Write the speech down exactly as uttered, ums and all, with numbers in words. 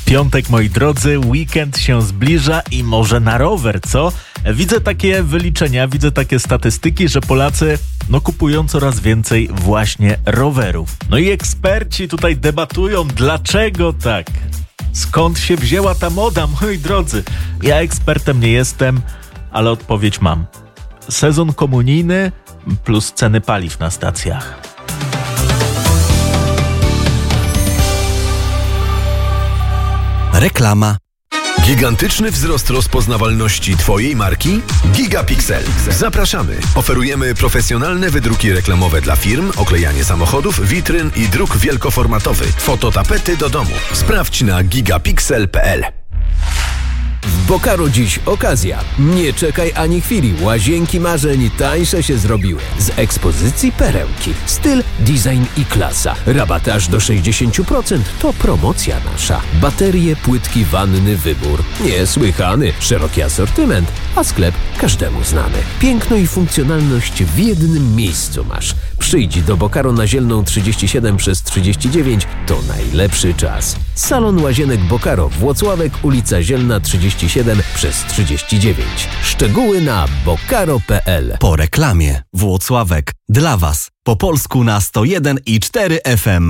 Piątek, moi drodzy, weekend się zbliża i może na rower, co? Widzę takie wyliczenia, widzę takie statystyki, że Polacy no kupują coraz więcej właśnie rowerów. No i eksperci tutaj debatują, dlaczego tak? Skąd się wzięła ta moda, moi drodzy? Ja ekspertem nie jestem, ale odpowiedź mam. Sezon komunijny plus ceny paliw na stacjach. Reklama. Gigantyczny wzrost rozpoznawalności Twojej marki? Gigapixel. Zapraszamy. Oferujemy profesjonalne wydruki reklamowe dla firm, oklejanie samochodów, witryn i druk wielkoformatowy. Fototapety do domu. Sprawdź na gigapixel kropka p l. W Bocaro dziś okazja. Nie czekaj ani chwili. Łazienki marzeń tańsze się zrobiły. Z ekspozycji perełki. Styl, design i klasa. Rabaty aż do sześćdziesiąt procent. To promocja nasza. Baterie, płytki, wanny, wybór. Niesłychany. Szeroki asortyment. A sklep każdemu znany. Piękno i funkcjonalność w jednym miejscu masz. Przyjdź do Bocaro na Zielną trzydzieści siedem przez trzydzieści dziewięć. To najlepszy czas. Salon Łazienek Bocaro. Włocławek, ulica Zielna trzydzieści siedem przez trzydzieści dziewięć. Szczegóły na bocaro kropka p l. Po reklamie. Włocławek. Dla Was. Po polsku na sto jeden i cztery F M.